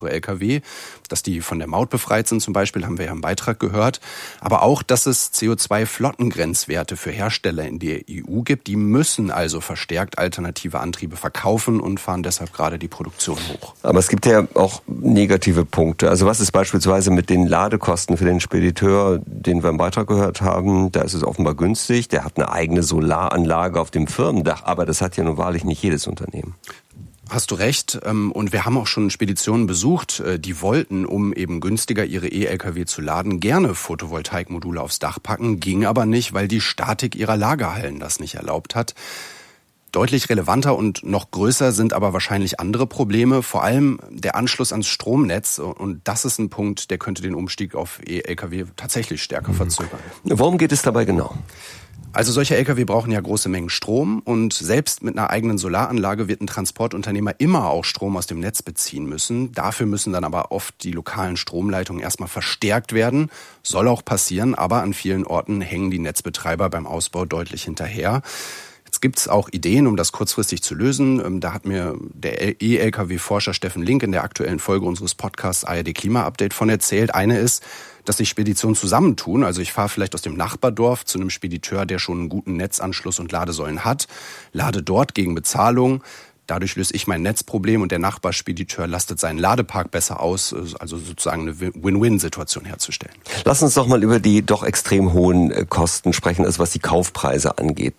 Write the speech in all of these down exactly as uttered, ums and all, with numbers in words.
L K W, dass die von der Maut befreit sind zum Beispiel, haben wir ja im Beitrag gehört. Aber auch, dass es C O zwei Flottengrenzwerte für Hersteller in der E U gibt. Die müssen also verstärkt alternative Antriebe verkaufen und fahren deshalb gerade die Produktion hoch. Aber es gibt ja auch negative Punkte. Also was ist beispielsweise mit den Ladekosten für den Spediteur, den wir im Beitrag gehört haben? Da ist es offenbar günstig. Der hat eine eigene Solaranlage auf dem Firmendach. Aber das hat ja nun wahrlich nicht jedes Unternehmen. Hast du recht. Und wir haben auch schon Speditionen besucht, die wollten, um eben günstiger ihre E-L K W zu laden, gerne Photovoltaikmodule aufs Dach packen, ging aber nicht, weil die Statik ihrer Lagerhallen das nicht erlaubt hat. Deutlich relevanter und noch größer sind aber wahrscheinlich andere Probleme, vor allem der Anschluss ans Stromnetz. Und das ist ein Punkt, der könnte den Umstieg auf E-L K W tatsächlich stärker verzögern. Worum geht es dabei genau? Also solche L K W brauchen ja große Mengen Strom und selbst mit einer eigenen Solaranlage wird ein Transportunternehmer immer auch Strom aus dem Netz beziehen müssen. Dafür müssen dann aber oft die lokalen Stromleitungen erstmal verstärkt werden. Soll auch passieren, aber an vielen Orten hängen die Netzbetreiber beim Ausbau deutlich hinterher. Jetzt gibt's auch Ideen, um das kurzfristig zu lösen. Da hat mir der E-L K W-Forscher Steffen Link in der aktuellen Folge unseres Podcasts A R D Klima-Update von erzählt. Eine ist, dass sich Speditionen zusammentun. Also ich fahre vielleicht aus dem Nachbardorf zu einem Spediteur, der schon einen guten Netzanschluss und Ladesäulen hat, lade dort gegen Bezahlung. Dadurch löse ich mein Netzproblem und der Nachbarspediteur lastet seinen Ladepark besser aus, also sozusagen eine Win-Win-Situation herzustellen. Lass uns doch mal über die doch extrem hohen Kosten sprechen, also was die Kaufpreise angeht.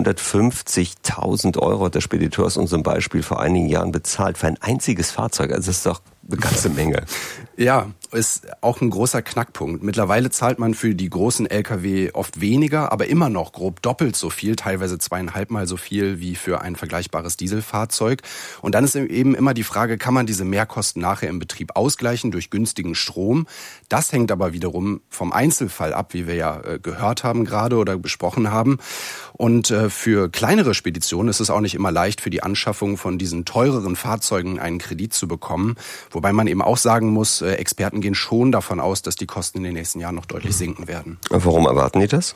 dreihundertfünfzigtausend Euro hat der Spediteur aus unserem Beispiel vor einigen Jahren bezahlt für ein einziges Fahrzeug. Also das ist doch eine ganze Menge. Ja, ist auch ein großer Knackpunkt. Mittlerweile zahlt man für die großen L K W oft weniger, aber immer noch grob doppelt so viel, teilweise zweieinhalb Mal so viel wie für ein vergleichbares Dieselfahrzeug. Und dann ist eben immer die Frage, kann man diese Mehrkosten nachher im Betrieb ausgleichen durch günstigen Strom? Das hängt aber wiederum vom Einzelfall ab, wie wir ja gehört haben gerade oder besprochen haben. Und für kleinere Speditionen ist es auch nicht immer leicht, für die Anschaffung von diesen teureren Fahrzeugen einen Kredit zu bekommen. Wobei man eben auch sagen muss, Experten gehen schon davon aus, dass die Kosten in den nächsten Jahren noch deutlich sinken werden. Und warum erwarten die das?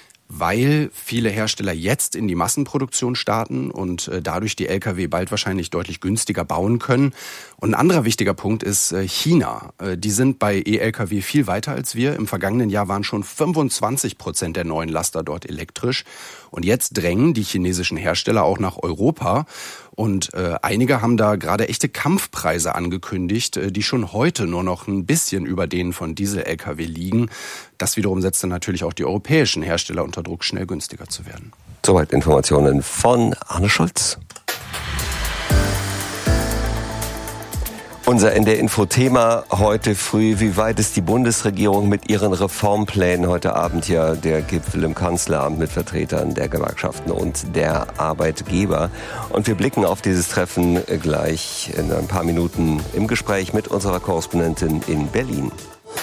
Weil viele Hersteller jetzt in die Massenproduktion starten und dadurch die L K W bald wahrscheinlich deutlich günstiger bauen können. Und ein anderer wichtiger Punkt ist China. Die sind bei E-L K W viel weiter als wir. Im vergangenen Jahr waren schon fünfundzwanzig Prozent der neuen Laster dort elektrisch. Und jetzt drängen die chinesischen Hersteller auch nach Europa. Und äh, einige haben da gerade echte Kampfpreise angekündigt, äh, die schon heute nur noch ein bisschen über denen von Diesel-L K W liegen. Das wiederum setzt dann natürlich auch die europäischen Hersteller unter Druck, schnell günstiger zu werden. Soweit Informationen von Arne Schulz. Unser N D R-Info-Thema heute früh: Wie weit ist die Bundesregierung mit ihren Reformplänen? Heute Abend ja der Gipfel im Kanzleramt mit Vertretern der Gewerkschaften und der Arbeitgeber. Und wir blicken auf dieses Treffen gleich in ein paar Minuten im Gespräch mit unserer Korrespondentin in Berlin.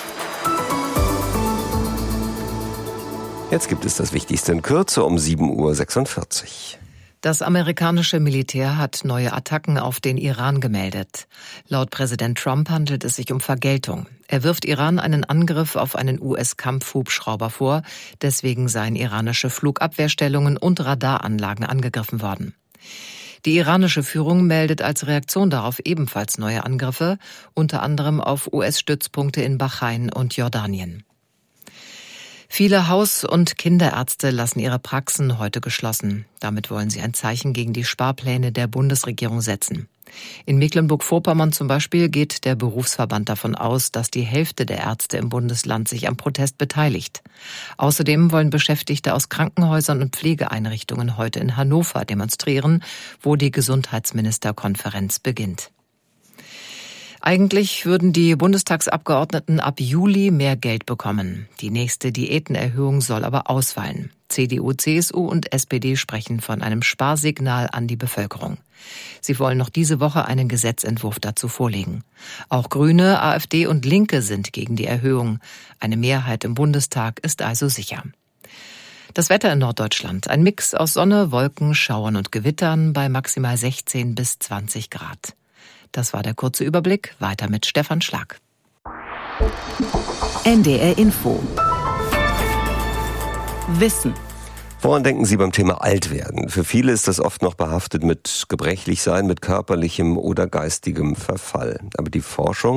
Jetzt gibt es das Wichtigste in Kürze um sieben Uhr sechsundvierzig. Das amerikanische Militär hat neue Attacken auf den Iran gemeldet. Laut Präsident Trump handelt es sich um Vergeltung. Er wirft Iran einen Angriff auf einen U S-Kampfhubschrauber vor. Deswegen seien iranische Flugabwehrstellungen und Radaranlagen angegriffen worden. Die iranische Führung meldet als Reaktion darauf ebenfalls neue Angriffe, unter anderem auf U S-Stützpunkte in Bahrain und Jordanien. Viele Haus- und Kinderärzte lassen ihre Praxen heute geschlossen. Damit wollen sie ein Zeichen gegen die Sparpläne der Bundesregierung setzen. In Mecklenburg-Vorpommern zum Beispiel geht der Berufsverband davon aus, dass die Hälfte der Ärzte im Bundesland sich am Protest beteiligt. Außerdem wollen Beschäftigte aus Krankenhäusern und Pflegeeinrichtungen heute in Hannover demonstrieren, wo die Gesundheitsministerkonferenz beginnt. Eigentlich würden die Bundestagsabgeordneten ab Juli mehr Geld bekommen. Die nächste Diätenerhöhung soll aber ausfallen. C D U, C S U und S P D sprechen von einem Sparsignal an die Bevölkerung. Sie wollen noch diese Woche einen Gesetzentwurf dazu vorlegen. Auch Grüne, AfD und Linke sind gegen die Erhöhung. Eine Mehrheit im Bundestag ist also sicher. Das Wetter in Norddeutschland: Ein Mix aus Sonne, Wolken, Schauern und Gewittern bei maximal sechzehn bis zwanzig Grad. Das war der kurze Überblick. Weiter mit Stefan Schlag. N D R Info. Wissen. Woran denken Sie beim Thema Altwerden? Für viele ist das oft noch behaftet mit Gebrechlichsein, mit körperlichem oder geistigem Verfall. Aber die Forschung